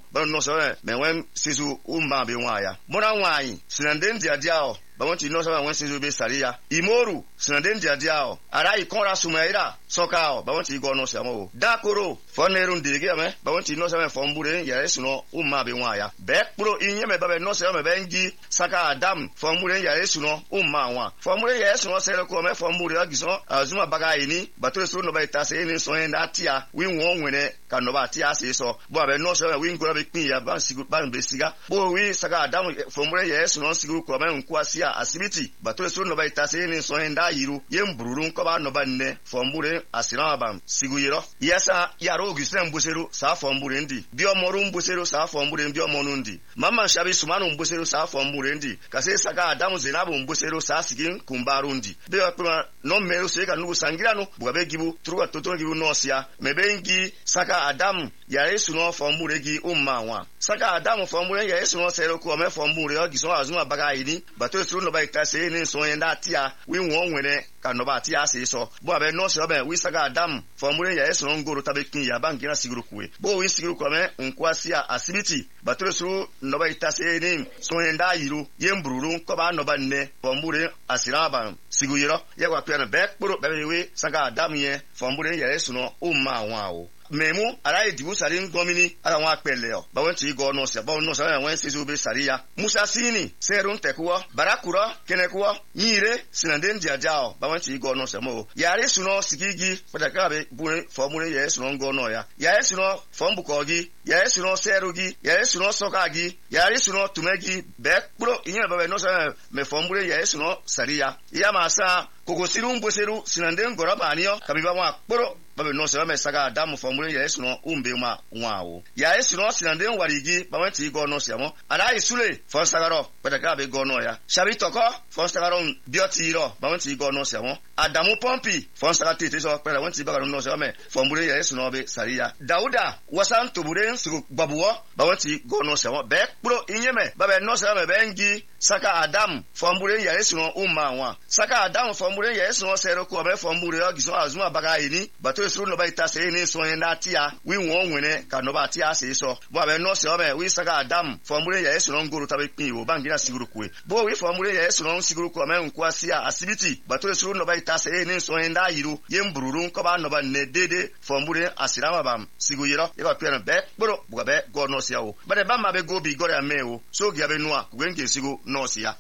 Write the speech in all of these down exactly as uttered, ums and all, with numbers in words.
ba no so me wen sisu umma be nwa ya mona nwanyi sinande ndia dia o ba won ti no so wen sisu be saria imoru sinande ndia dia o ara ikonra sumaira soka o ba won ti go no so mo dakoro foneru ndige me ba won ti no so me fombure ya yesu no umma be nwa ya be pro inye me ba be no so me be ngi saka adam fombure ya yesu no umma nwa fombure ya yesu no sele ko me fombure agiso azuma baga ini batore so no ba itase ni so en atia wi won nwene ka no ba atia se so bo be no so wi ngora be pin ya ba sigu ba be siga bo wi saka adam fombure ya yesu no sigu ko me nku asia asibiti batore so no ba itase ni so en da yiru ye mbururu nko ba no ba nne fombure asira ba sigu yiro yesa yaro gisem mbuseru sa fombure ndi bi omoru mbuseru sa fombure ndi omonu ndi mama shabi sumanu mbuseru sa fombure ndi kase saka adam zinabu mbuseru sa sigin kumbaru ndi be opra no meru se ka nugu sangira no bugabe gibu turuga totono gibu no sia mebengi saka adam ya yesu no fombure gi umma nwa saka adam fombure ya yesu no sero ko me fombure o giso azuma baga yini bato suru no ba itase ni so yenda tia wi won nwere ka no ba tia se so bo abe no se obe wi saka adam fombure ya yesu no ngoro tabekin ya bangira siguru kuwe bo wi siguru ko me nkwasia asibiti bato suru no ba itase ni so yenda yiru yembururu ko ba no ba nne fombure asiraba siguyiro yagwa pena back puro bewe saka adam ye fombure ya yesu no umma nwa o memu ara edibu sari ngomini ara wa pele o ba won ti go no se ba no se wen sisu be saria musa sini serun tekuwa barakuro kenekuwa yire sinande ndiajao ba won ti go no se mo yare suno sigigi pataka be bune formule ye suno go no ya yare suno fombu kogi yare suno serugi yare suno sokagi yare suno tumegi be pro inya ba no se me formule ye suno saria ya masa kokosiru mboseru sinande ngora banio kabiba wa pro babe no se me saga adam formule ya yesu no umbe ma nwawo ya yesu no sinande warigi ba wanti go no se mo ala isule fon sagaro pataka be go no ya shabi toko fon sagaro bioti ro ba wanti go no se mo adamu pompi fon saga tete so pera wanti ba no se me formule ya yesu no be saria dauda wasan tubure su babuwo ba wanti go no se mo be pro inyeme babe no se me bengi saka adam formule ya yesu no umma nwa saka adam formule ya yesu no sero ko be formule ogiso azuma baga ini bato suru no ba itase ni so yenda tia wi won nwene ka no ba tia se so bo abe no se obe wi saka adam formule ya yesu no ngoro tabe pin wo bangira siguru kuwe bo wi formule ya yesu no siguru ko me nkwasia asibiti bato suru no ba itase ni so yenda yiru yembururu nko ba no ba ne dede formule asirama bam siguyiro e ba pena be boro bugabe go no sia wo ba de ba ma be go bi gore amewo so gi abe noa kugenge sigu no sia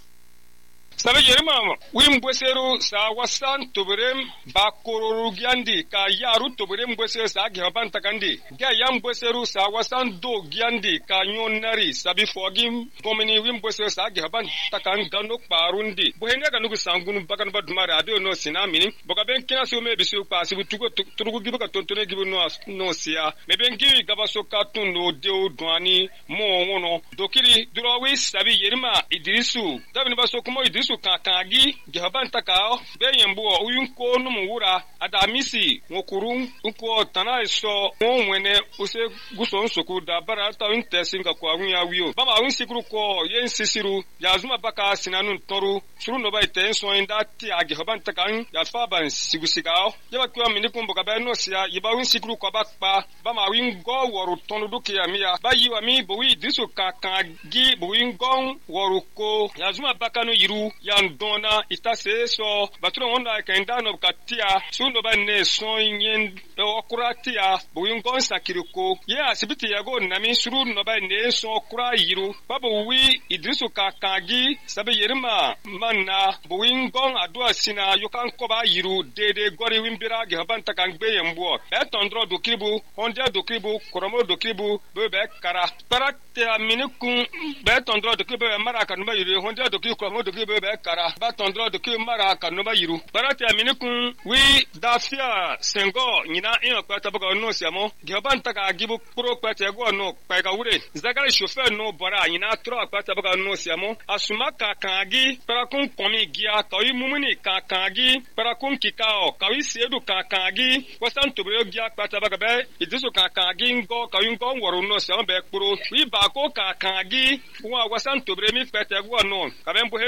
sabe yerima wimbweseru sa wasan toberem bakororu gyandi ka yaru toberem bweseru sa gehaban takandi ga yambweseru sa wasan do gyandi ka nyonari sabi fogim gomini wimbweseru sa gehaban takan gano parundi bohenya ganu sangunu bakan badmara ado no sinamini bokaben kina so me bisu pa sibu tugo turugu gibuka tontone gibu no no sia mebengi gabaso katun no deu dwani mo wono dokiri durawi sabi yerima idrisu dabini baso kumo idrisu kakagi gehaban takao beyembu uyunko no muwura adamisi ngokurun unko tana so wonwene use guso nsoku da barata untesinga kwa wunya wiyo baba unsikuru ko yensisiru yazuma baka sinanun toru suru no ba itenso inda ti agehaban takan ya faban sigusigao yaba kwa minikumbo ka no sia yiba unsikuru ko bakpa bama wingo woru tonu duke ya miya bayi wa mi bowi disu kakagi bowingon woruko yazuma baka no yiru yandona itase so batro wonda kenda no katia sundo ba ne so yin okuratia bowingon sakiriko ya sibiti yago nami suru no ba ne so okura yiru babo wi idrisu kakagi sabe yerima manna bowingon adua sina yokan ko ba yiru dede gori wimbira ge habanta kan gbeyembo etondro do kribu hondia do kribu koromo do kribu bebe kara parakte aminikun betondro do kribu mara kan ba yiru hondia do kribu koromo do kribu bebe kara batondro do kribu mara kan no ba yiru parakte aminikun wi dafia sengo nyina ino kwata baka no siamo ge habanta ka gibu pro kwata go no pa ka wure zagara chauffeur no bora nyina tro kwata baka no siamo asuma ka kangi parakun komi gia kawi mumuni ka kangi parakun kikao kawi sedu ka kangi wasan tobe gia kwata baka be idiso ka kangi ngo kawi ngo woru no siamo be pro wi ba ko ka kangi wa wasan tobe mi kwata go no ka be mbo hen tombu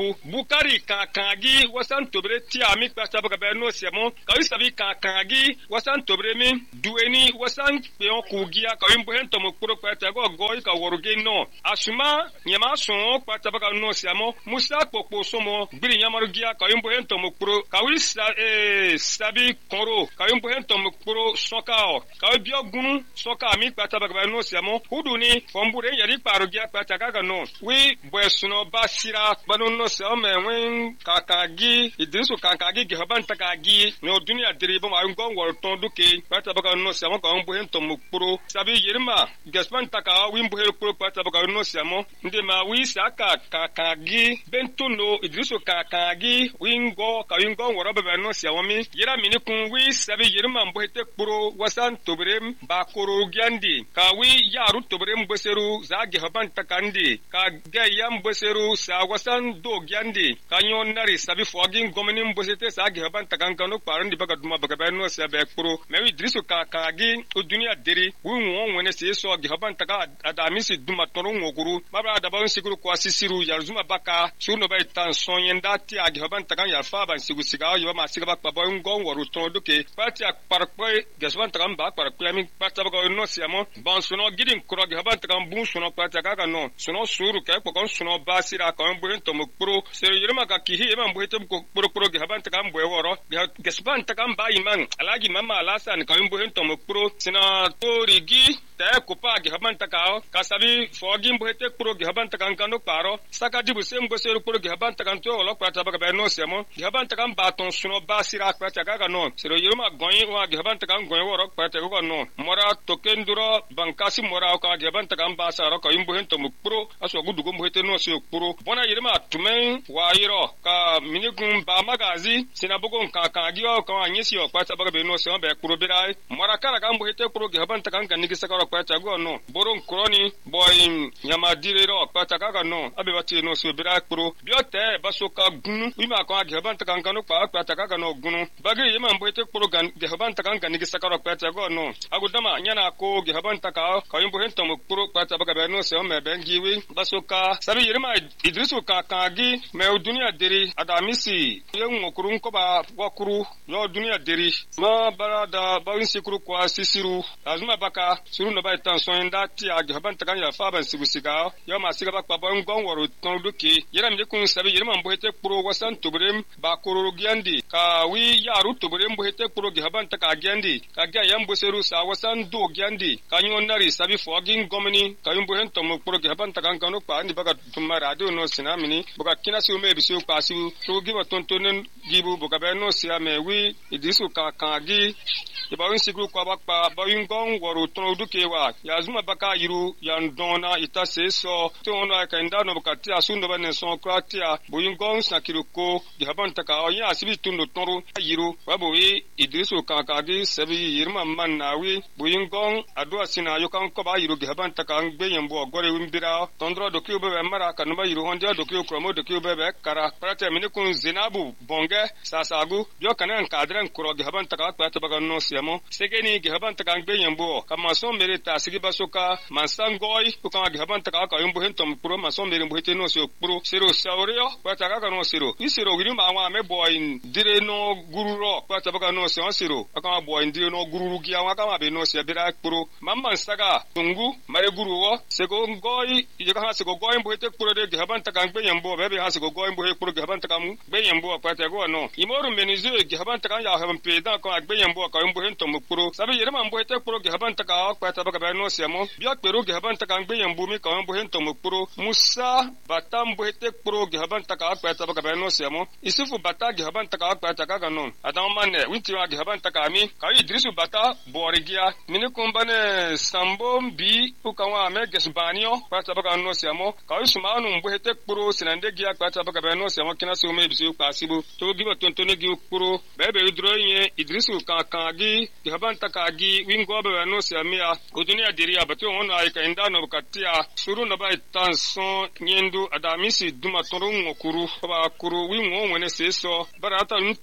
kuru bukari kankagi wasan tobre ti ami kpata baka be no siamo kawi sabi kankagi wasan tobre mi dueni wasan peon kugia kawi mbo hento mo kuro kpata go goy ka woruge no asuma nyama son kpata baka no siamo musa popo somo gbiri nyamarugia kawi mbo hento mo kuro kawi sa eh sabi koro kawi mbo hento mo kuro sokao kawi bio gunu soka ami kpata baka be no siamo huduni fombure yari parugia kpata kaka no wi bwesuno basira banu no se o me wen kakagi idrisu kakagi ge haban takagi no dunia diribo ma ngon wor ton duke pata baka no se mo ka on bohen to mukpuro sabi yirma gespan taka wi mbo he kpuro pata baka no se mo nde ma wi saka kakagi bentuno idrisu kakagi wi ngo ka wi ngon wor ba no se o mi yira mini kun wi sabi yirma mbo he te kpuro wasan tobrem ba koro gyandi ka wi yaru tobrem boseru za ge haban takandi ka ga yam boseru sa wasan do gyandi kanyon nari sabi fogin gomenin bosete sa ge haban takankano parandi baga duma baga beno sa be kuro mewi drisu ka kagi o dunia deri wun won wene se so ge haban taka adamisi duma toro ngokuru mabra da bawon siguru kwa sisiru yarzuma baka suno bay tan sonyenda ti age haban takan ya fa ban sigu siga yo ma siga bak babon gon waru ton duke pati ak parkwe gesban takam ba parkwe mi pata baga no siamo ban suno gidin kuro ge haban takam bun suno pati ka no suno suru ke ko kon suno basira ka on bohen to mukpuro se yirma ka kihi man bohe to ko puro puro ge haban takam bohe woro gesban takam ba iman alagi mama alasan ka on bohen to mukpuro sina torigi ta ko pa ge haban takao ka sabi fogin bohe te puro ge haban takam kanu paro saka dibu sem go se puro ge haban takam to lo kwata ba ga no semo ge haban takam ba ton suno basira kwata ka no se yirma goyi wa ge haban takam goyi woro kwata ko no mora tokenduro bankasi mora ka ge haban takam ba sa ro ka on bohen to mukpuro aso gudu go bohe te no se puro bona yirma tumen wa yiro ka minikun ba magazi sinabugon ka ka giyo ka anyisi o kwata baga be no se be kuro birai marakara kan bohete kuro ge haban takan kan nigi sakaro kwata go no boron kroni boy nyama direro kwata ka no abe bati no se birai kuro biote basoka gunu wima ka ge haban takan kan kwa kwata ka no gunu bagi yima bohete kuro gan ge haban takan kan nigi sakaro kwata go no agudama nyana ko ge haban taka ka yimbo hento mo kuro kwata baga be no se me bengiwi basoka sabi yirma idrisu ka kagi me dunia deri adamisi yen ngokurun ko ba wakuru yo dunia deri ma barada bawin sikuru kwa sisiru azuma baka suru no ba tan son da ti ag haban takan ya fa ban sigu siga yo ma siga ba ba ngon woro ton duki yera mi kun sabi yera man bohete pro wasan tubrem ba kororo gyandi ka wi yaru tubrem bohete pro gi haban taka gyandi ka ga yam boseru sa wasan do gyandi ka nyon nari sabi fogin gomini ka yum bohen to mo pro gi haban takan kanu pa ni baga tumma radio no sinamini boka kina si ume bisu pasi to giba tontonen gibu boka be no sia me wi idisu ka kagi ibawin sigru kwa bakpa bawin gon waru tono dukewa ya zuma baka yiru yan dona ita seso to ono ka ndano boka ti asundo banen son kratia boyin gon sakiruko di haban taka o ya sibi tundo toru yiru wabo wi idisu ka kagi sebi yirma mannawi boyin gon adwa sina yokan ko ba yiru gi haban taka ngbe yembo gore wimbira tondro dokyo be mara kanuma yiru honja dokyo kromo dokyo be kara prate mini kun zinabu bonge sasagu yo kanan kadran kuro gi haban taka kwata baga no siamo segeni gi haban taka ngbe yembo kama so mere ta sigi basoka mansangoy ko kama gi haban taka ka yumbo hentom pro ma so mere mbo hete no so pro sero saureo kwata ka no sero isero wiri ma wa me boy dire no gururo kwata baga no so sero kama boy dire no gururu gi awa kama be no se bira pro mamman saga tungu mare guruwo sego ngoy ije ka sego goy mbo hete pro de gi haban taka ngbe yembo be be ha sego goy mbo he pro gi haban taka mu be yembo kwata go no imoru menizo gi haban taka ya haban pe da ko agbe yembo ka yumbo hento mu pro sabi yere man bo hete pro gi haban taka kwata baga be no siamo biya pero gi haban taka ngbe yembo mi ka yumbo hento mu pro musa batam bo hete pro gi haban taka kwata baga be no siamo isufu bata gi haban taka kwata ka no adam manne winti wa gi haban taka mi ka idrisu bata borigia mini kumbane sambo bi ku ka wa me gesbanio kwata baga no siamo ka usmanu bo hete pro sinande gi kwata baga be no siamo kina so me bisu pasibu to giba tontone gi pro bebe udroye idrisu ka kagi gi haban taka gi wingo be no siamia odunia diria batu on ay ka indano katia suru na bai tanson nyendu adamisi duma torun okuru ba kuru wingo wene seso barata